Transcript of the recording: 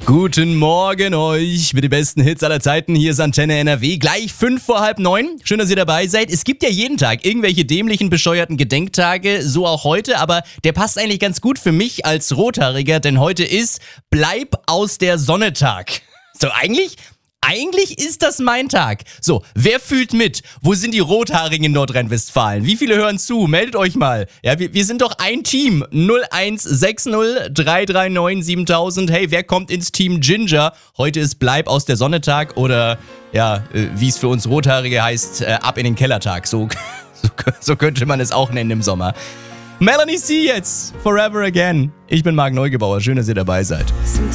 Guten Morgen euch mit den besten Hits aller Zeiten. Hier ist Antenne NRW. Gleich 8:05. Schön, dass ihr dabei seid. Es gibt ja jeden Tag irgendwelche dämlichen, bescheuerten Gedenktage, so auch heute. Aber der passt eigentlich ganz gut für mich als Rothaariger, denn heute ist Bleib aus der Sonne Tag. So, eigentlich ist das mein Tag. So, wer fühlt mit? Wo sind die Rothaarigen in Nordrhein-Westfalen? Wie viele hören zu? Meldet euch mal. Ja, wir sind doch ein Team. 0160 339 7000. Hey, wer kommt ins Team Ginger? Heute ist Bleib aus der Sonne Tag oder, ja, wie es für uns Rothaarige heißt, ab in den Kellertag. So könnte man es auch nennen im Sommer. Melanie C. jetzt. Forever Again. Ich bin Marc Neugebauer. Schön, dass ihr dabei seid.